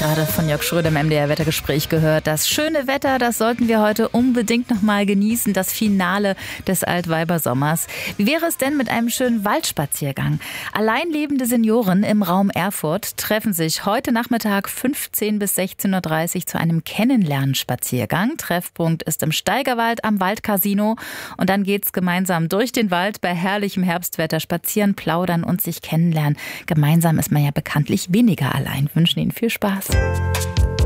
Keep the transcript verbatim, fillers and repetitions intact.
gerade von Jörg Schröder im M D R-Wettergespräch gehört. Das schöne Wetter, das sollten wir heute unbedingt noch mal genießen. Das Finale des Altweibersommers. Wie wäre es denn mit einem schönen Waldspaziergang? Alleinlebende Senioren im Raum Erfurt treffen sich heute Nachmittag fünfzehn bis sechzehn Uhr dreißig zu einem Kennenlernspaziergang. Treffpunkt ist im Steigerwald am Waldcasino. Und dann geht's gemeinsam durch den Wald bei herrlichem Herbstwetter spazieren, plaudern und sich kennenlernen. Gemeinsam ist man ja bekanntlich weniger allein. Wir wünschen Ihnen viel Spaß.